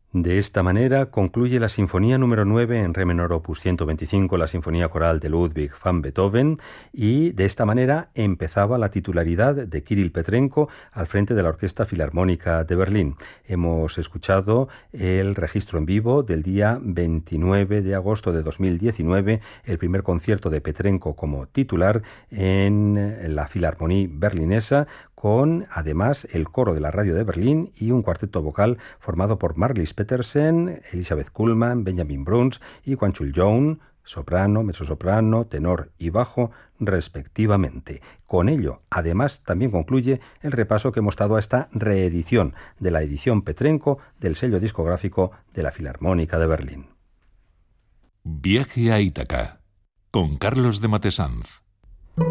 De esta manera concluye la Sinfonía número 9 en re menor opus 125, la Sinfonía Coral de Ludwig van Beethoven, y de esta manera empezaba la titularidad de Kirill Petrenko al frente de la Orquesta Filarmónica de Berlín. Hemos escuchado el registro en vivo del día 29 de agosto de 2019, el primer concierto de Petrenko como titular en la Filarmonía berlinesa, con además el coro de la radio de Berlín y un cuarteto vocal formado por Marlis Petersen, Elisabeth Kuhlmann, Benjamin Bruns y Kwang Chul-young, soprano, mezzosoprano, tenor y bajo, respectivamente. Con ello, además, también concluye el repaso que hemos dado a esta reedición de la edición Petrenko del sello discográfico de la Filarmónica de Berlín. Viaje a Ítaca, con Carlos de Matesanz.